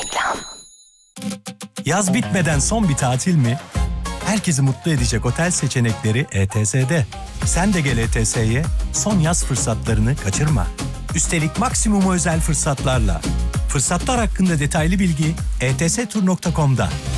Reklam. Yaz bitmeden son bir tatil mi? Herkesi mutlu edecek otel seçenekleri ETS'de. Sen de gel ETS'ye, son yaz fırsatlarını kaçırma. Üstelik maksimum özel fırsatlarla. Fırsatlar hakkında detaylı bilgi etstur.com'da.